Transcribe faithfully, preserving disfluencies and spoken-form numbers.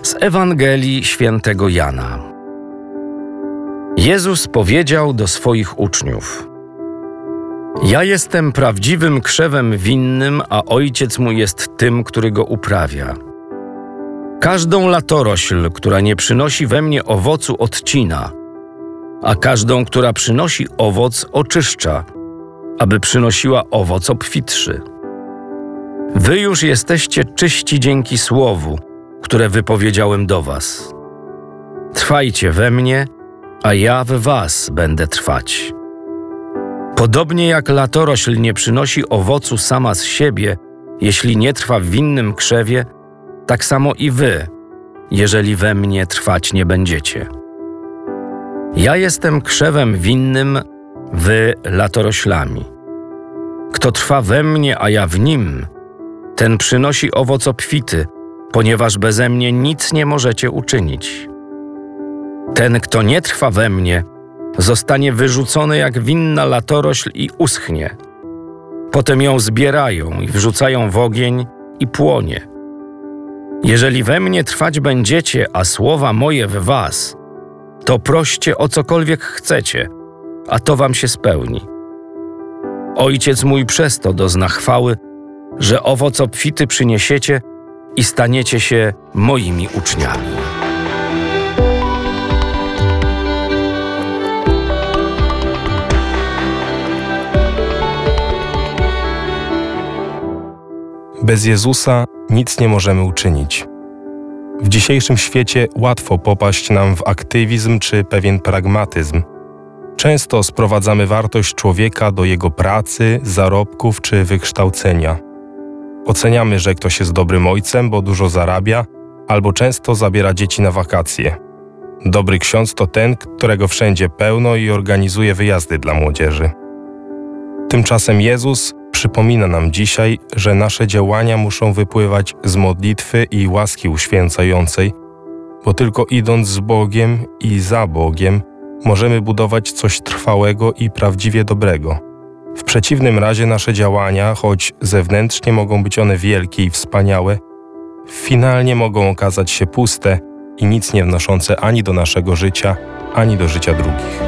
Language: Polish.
Z Ewangelii Świętego Jana. Jezus powiedział do swoich uczniów: Ja jestem prawdziwym krzewem winnym, a Ojciec mój jest tym, który go uprawia. Każdą latorośl, która nie przynosi we mnie owocu, odcina, a każdą, która przynosi owoc, oczyszcza, aby przynosiła owoc obfitszy. Wy już jesteście czyści dzięki słowu, które wypowiedziałem do was. Trwajcie we mnie, a ja w was będę trwać. Podobnie jak latorośl nie przynosi owocu sama z siebie, jeśli nie trwa w winnym krzewie, tak samo i wy, jeżeli we mnie trwać nie będziecie. Ja jestem krzewem winnym, wy latoroślami. Kto trwa we mnie, a ja w nim, ten przynosi owoc obfity, ponieważ beze mnie nic nie możecie uczynić. Ten, kto nie trwa we mnie, zostanie wyrzucony jak winna latorośl i uschnie. Potem ją zbierają i wrzucają w ogień i płonie. Jeżeli we mnie trwać będziecie, a słowa moje w was, to proście o cokolwiek chcecie, a to wam się spełni. Ojciec mój przez to dozna chwały, że owoc obfity przyniesiecie i staniecie się moimi uczniami. Bez Jezusa nic nie możemy uczynić. W dzisiejszym świecie łatwo popaść nam w aktywizm czy pewien pragmatyzm. Często sprowadzamy wartość człowieka do jego pracy, zarobków czy wykształcenia. Oceniamy, że ktoś jest dobrym ojcem, bo dużo zarabia, albo często zabiera dzieci na wakacje. Dobry ksiądz to ten, którego wszędzie pełno i organizuje wyjazdy dla młodzieży. Tymczasem Jezus przypomina nam dzisiaj, że nasze działania muszą wypływać z modlitwy i łaski uświęcającej, bo tylko idąc z Bogiem i za Bogiem możemy budować coś trwałego i prawdziwie dobrego. W przeciwnym razie nasze działania, choć zewnętrznie mogą być one wielkie i wspaniałe, finalnie mogą okazać się puste i nic nie wnoszące ani do naszego życia, ani do życia drugich.